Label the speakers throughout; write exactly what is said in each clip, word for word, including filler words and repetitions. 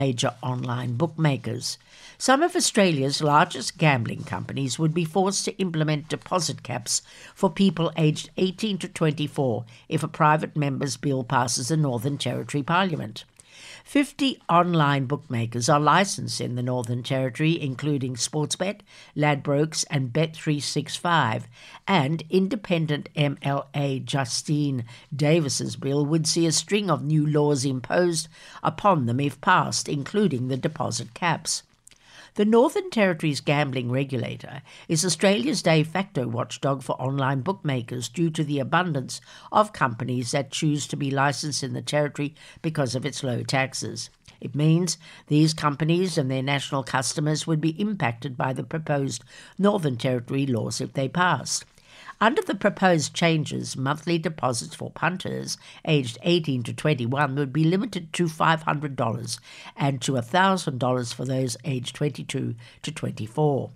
Speaker 1: major online bookmakers. Some of Australia's largest gambling companies would be forced to implement deposit caps for people aged eighteen to twenty-four if a private member's bill passes the Northern Territory Parliament. fifty online bookmakers are licensed in the Northern Territory, including Sportsbet, Ladbrokes and Bet three sixty-five, and independent M L A Justine Davis's bill would see a string of new laws imposed upon them if passed, including the deposit caps. The Northern Territory's gambling regulator is Australia's de facto watchdog for online bookmakers due to the abundance of companies that choose to be licensed in the Territory because of its low taxes. It means these companies and their national customers would be impacted by the proposed Northern Territory laws if they passed. Under the proposed changes, monthly deposits for punters aged eighteen to twenty-one would be limited to five hundred dollars and to one thousand dollars for those aged twenty-two to twenty-four.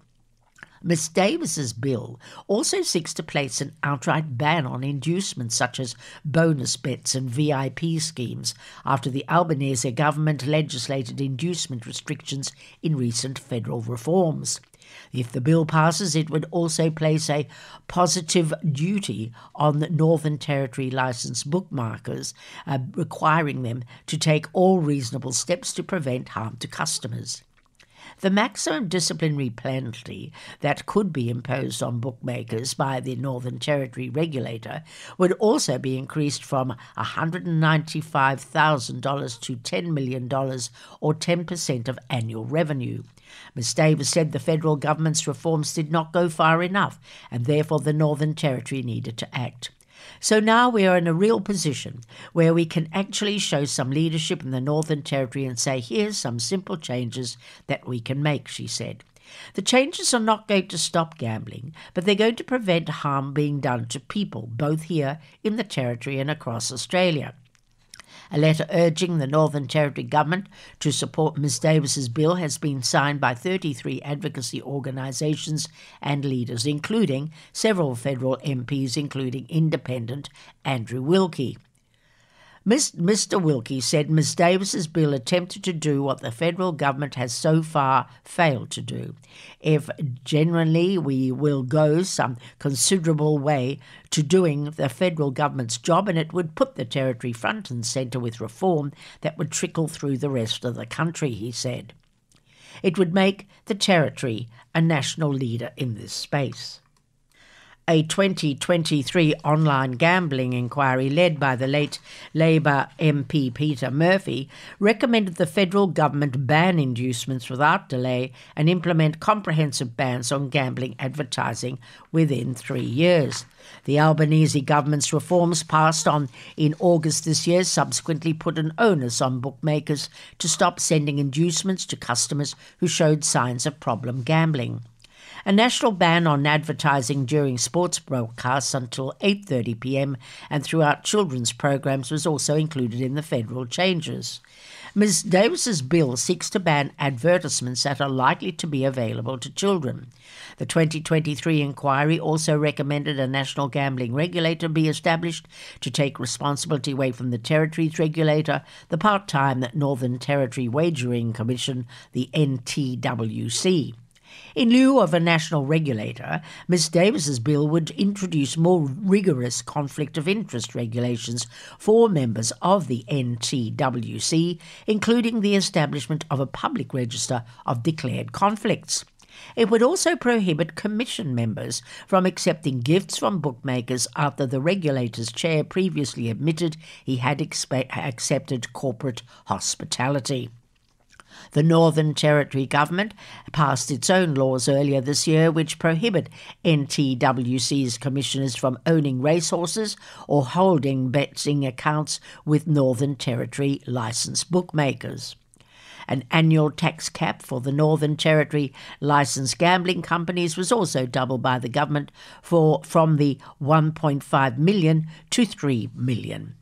Speaker 1: Miz Davis's bill also seeks to place an outright ban on inducements such as bonus bets and V I P schemes after the Albanese government legislated inducement restrictions in recent federal reforms. If the bill passes, it would also place a positive duty on the Northern Territory licensed bookmakers, uh, requiring them to take all reasonable steps to prevent harm to customers. The maximum disciplinary penalty that could be imposed on bookmakers by the Northern Territory regulator would also be increased from one hundred ninety-five thousand dollars to ten million dollars, or ten percent of annual revenue. Miz Davis said the federal government's reforms did not go far enough, and therefore the Northern Territory needed to act. So now we are in a real position where we can actually show some leadership in the Northern Territory and say, here's some simple changes that we can make, she said. The changes are not going to stop gambling, but they're going to prevent harm being done to people, both here in the Territory and across Australia. A letter urging the Northern Territory government to support Miz Davis's bill has been signed by thirty-three advocacy organisations and leaders, including several federal M Ps, including independent Andrew Wilkie. Mister Wilkie said Miz Davis's bill attempted to do what the federal government has so far failed to do. If genuinely we will go some considerable way to doing the federal government's job, and it would put the Territory front and centre with reform that would trickle through the rest of the country, he said. It would make the Territory a national leader in this space. A twenty twenty-three online gambling inquiry led by the late Labor M P Peter Murphy recommended the federal government ban inducements without delay and implement comprehensive bans on gambling advertising within three years. The Albanese government's reforms passed on in August this year subsequently put an onus on bookmakers to stop sending inducements to customers who showed signs of problem gambling. A national ban on advertising during sports broadcasts until eight thirty p m and throughout children's programs was also included in the federal changes. Miz Davis's bill seeks to ban advertisements that are likely to be available to children. The twenty twenty-three inquiry also recommended a national gambling regulator be established to take responsibility away from the Territory's regulator, the part-time Northern Territory Wagering Commission, the N T W C. In lieu of a national regulator, Miz Davis's bill would introduce more rigorous conflict of interest regulations for members of the N T W C, including the establishment of a public register of declared conflicts. It would also prohibit commission members from accepting gifts from bookmakers after the regulator's chair previously admitted he had expe- accepted corporate hospitality. The Northern Territory government passed its own laws earlier this year which prohibit N T W C's commissioners from owning racehorses or holding betting accounts with Northern Territory licensed bookmakers. An annual tax cap for the Northern Territory licensed gambling companies was also doubled by the government for from the one point five million dollars to three million dollars.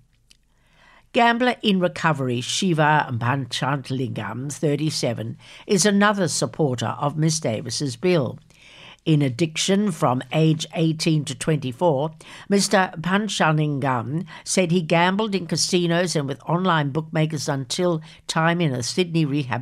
Speaker 1: Gambler in recovery Shiva Panchantlingam, thirty-seven, is another supporter of Miz Davis's bill. in addiction from age eighteen to twenty-four, Mister Panchaningam said he gambled in casinos and with online bookmakers until time in a Sydney rehab